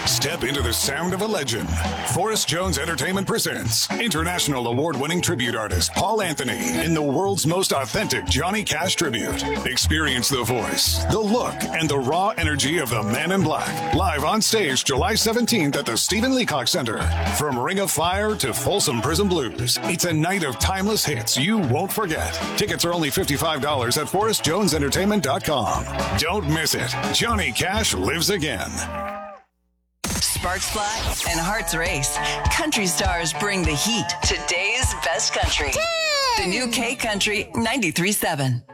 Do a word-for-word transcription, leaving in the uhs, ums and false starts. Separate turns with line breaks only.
Step into the sound of a legend. Forrest Jones Entertainment presents international award-winning tribute artist Paul Anthony in the world's most authentic Johnny Cash tribute. Experience the voice, the look, and the raw energy of the Man in Black. Live on stage July seventeenth at the Stephen Leacock Center. From Ring of Fire to Folsom Prison Blues, it's a night of timeless hits you won't forget. Tickets are only fifty-five dollars at forrest jones entertainment dot com. Don't miss it. Johnny Cash lives again.
Sparks fly and hearts race. Country stars bring the heat. Today's best country. The new K Country ninety-three point seven.